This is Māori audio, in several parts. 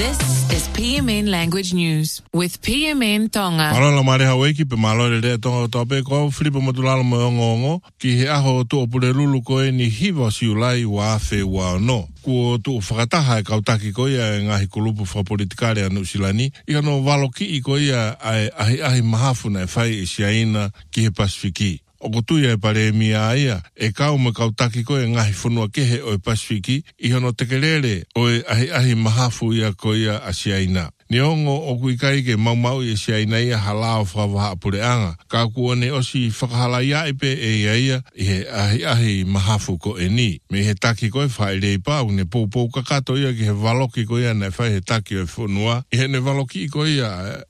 This is PMN Language News with PMN Tonga. Malolo mare haweki pe malolo le tonga tope ko Filipo Matulalo mo ngongo ki he aho to pule lulu ko ni hiva siulai wa fe wa no ko to fakataha kautaki ko ia ngahi kulupu fa politikare anu silani ia no valoki ko ia ai mahafu na fai siaina ki he Pasifiki. O kutuia e pare mia ia, e kau me kautaki ko e ngahi funua kehe o e Pasifiki, i hono tekelele o e ahi mahafu ia ko ia asiaina. Ni ongo o kuikai ke mau i asiaina ia halao whakawaha pureanga, ka kuone osi whakahala ia ipe e ia i he ahi mahafu ko e ni. Me he taki ko e whae rei pau, ne pou kakato ia ki he valoki ko ia na whae he taki o e funua, i he ne valoki ko ia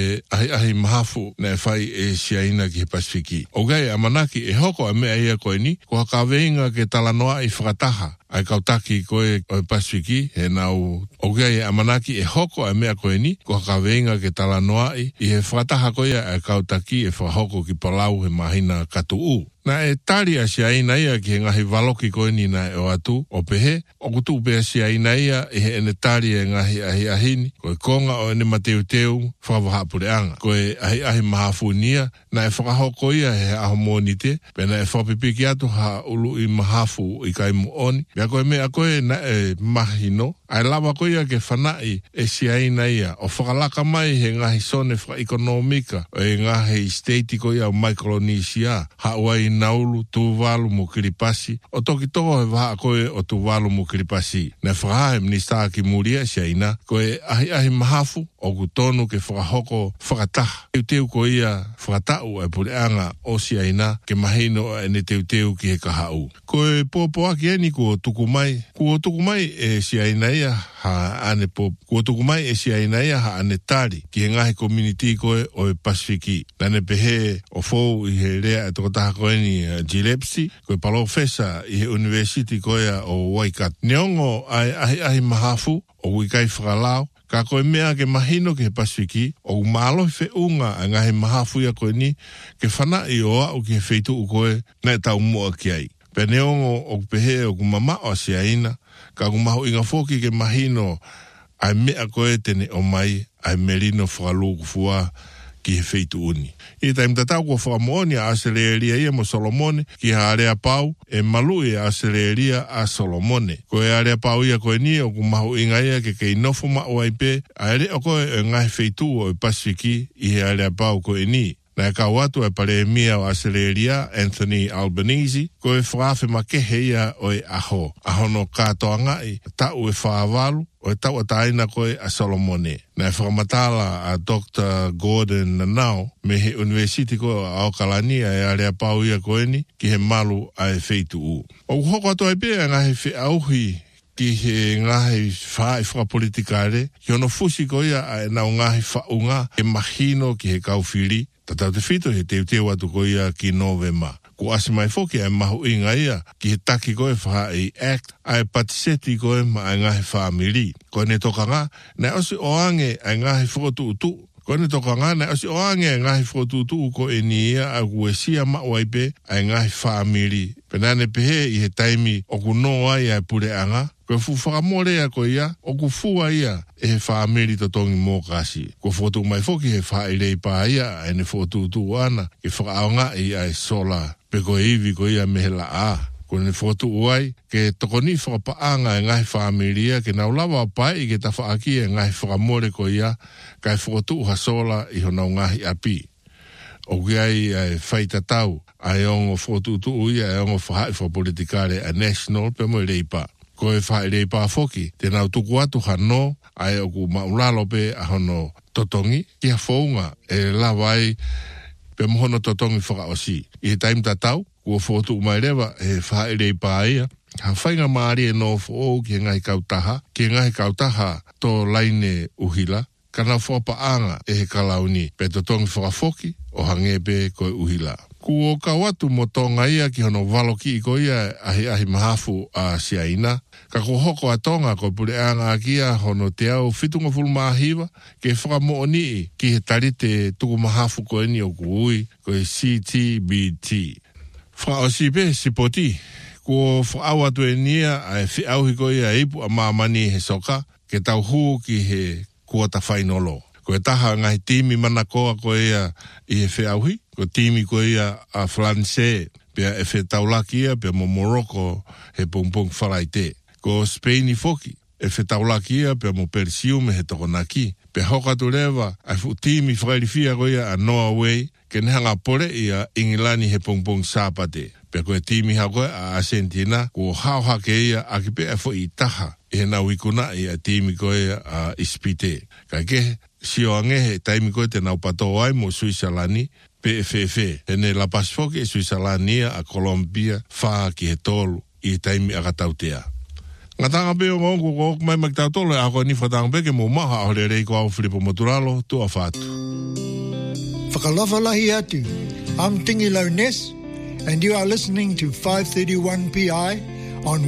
ahi mahafu na whae e asiaina ki he Pasifiki. O gai manaki e hoko a mea ia koe ni, ko haka veinga ke talanoa i whakataha, ai kautaki koe o Pasifiki, he nau ogei a manaki e hoko a mea koe ni, ko haka veinga ke talanoa i he whakataha koe a kautaki e whahoko ki Palau he mahina katu. Na e tari a siaina ia ki he ngahi valoki koe ni na e o atu, o pehe, o kutu pe a siaina ia i he ene tari e ngahi ahini, koe konga o ene mateuteu whakawahapureanga, koe ahi mahafunia, na e whakahoko ia he aho monite, pena e whapipiki atu ha ulu i mahafu i kai muoni, mea koe mea koe na e mahino, ai lava koe ia ke whanai e siaina ia, o whakalaka mai he ngahi sone whaekonomika, o e ngahi state koe ia o Micronesia, Hawaii naulu Tuvalu mo Kiripati, o toki toho he waha koe o Tuvalu mo Kiripati. Na whakahe minister ki muria siaina, koe ahi mahafu, o kutonu ke whakahoko whakataha. Teuteu ko ia whakatau e pureanga o siaina ke mahino e ne teuteu ki he kahau. Koe pōpoa ki eni ko tukumai. Ko tukumai e siaina ia ha ane pop. Ko tukumai e siaina ia ha ane tari ki he ngahi community koe o e Pasifiki. Nane pehe o fōu i he rea e tokotaha koe ni Gilepsi, koe palofesa i he university koe o Waikato. Neongo ahi mahafu o wikai whakalao, ka koe mea ke mahino ke he Pasifiki, o umalo he unga a ngahe mahafu ia koe ni, ke whanai o au ki he wheitu u koe, na e tau mua ki ai. Pe neongo o pehe o kumama o siaina, ka kumahu inga foki ke mahino, ai mea koe tene o mai, ai merino whakaluku fua ki he wheitu uni. I taimtatau kua whakamooni a Aseleria ia mo Solomone, ki ha area pau e malui a Aseleria a Solomone. Ko e area pau ia koe ni o kumahu inga ia ke kei nofo ma o aipe, a ere o koe e ngahi wheitu o e Pasifiki i he area pau koe ni. Na e kau atu e pare mia o Aseleria, Anthony Albanese, ko e whaafe makehe ia o e aho. Aho no katoa ngai, tau e whaavalu, o e tau ataina koe a Solomone. Na e whakamatala a Dr. Gordon Nanau, me he university ko a Okalani e area pau ia koe ni, ki he malu a e wheitu u. O hoko atu e pia ngahi whi auhi, ki he ngahi whae whakapolitikare, ki ono fusi ko ia a e nau ngahi whaunga, ke mahino ki he kauwhiri, tatau te whito he teuteu atu ko ia ki Novema. Ko asi mai foki ai mahu inga ia, ki he taki koe wha i act, ai patiseti koe ma ai ngahe whaamiri. Ko ne toka ngā, nei osi oange ai ngahe whotu utu. Ko ne toka ngā, nei osi oange ai ngahe whotu utu ko e ni ia a kuesia mawaipe ai ngahe whaamiri. Penane pehe i he taimi o kunoa ia ai pureanga, ko fu whakamorea ko ia, o ku fua ia e he whaamiri to tongi mō kasi. Ko whotu mai foki he whaerei pā ia, ai ne whotu utu ana, ke whakaonga i ai sola. Pe ko iwi ko ia mehela a. Ko ne whotu uai, ke tokoni whakapaanga e ngahi whaamiria, ke naulawa pai i ke tawhaaki e ngahi whakamore ko ia, kai whotu uha sola i honau ngahi api. O kiai ai whaitatau, ai ongo whotu utu uia, ai ongo whahai whapolitikare a national, pe mo reipa. Ko e whaerei pā foki, te nau tuku atu hano, ai o ku maulalo pe a hono totongi, ki ha whaunga e lawai, pe mohono totongi whakaosi. I he taim tatau, kua whotu umairewa he whaerei pā ia, ha whainga maari e no whoo ki ngai kautaha, ki ngai kautaha tō laine uhila, kana whapaanga e he kalauni, pe totongi whakafoki, o hangepe koe uhila. Kuo kawatu mo tonga ia ki hono waloki i ko ia ahi mahafu a siaina. Ka ko hoko a tonga ko pureanga kia hono te au whitunga fulmahiwa ke whakamooni ki he tarite tuku mahafu ko eni o kuui ko e CTBT. Whakaosipe sipoti. Ko whaau atu e nia ai whiauhi ko ia ipu a mamani he soka ke tau hu ki he kuota whainolo. Ko e taha ngai timi mana koa ko ia i he whiauhi, ko timi ko ia a Flanse, pia e whe taulaki ia, pia mo Morocco he pungpung wharaite. Ko Spain i foki, e whe taulaki ia, pia mo Persiu me he tokonaki. Pia hoka tu lewa, ai fu timi whairifia ko ia a Norway, ke nehanga pore ia Ingilani he pungpung sāpate. Pia ko e timi hako a Argentina, ko hauha ke ia a ki pe e fo i taha. E na wikuna i a timi ko ia a Ispite. Ka ke sio angehe taimi ko te nau pato ai mo Switzerlandi, PFF. Hene la pasfoki e Switzerlandia a Colombia wha ki he tolu i taimi a katautea. Ngatanga peo ngongu ko mai maktau tolu e ako ni whatanga peke mo maha ahore rei ko au Filipo Moturalo tu a whatu. Whakalawhalahi atu. I'm Tingi Launes, and you are listening to 531 PI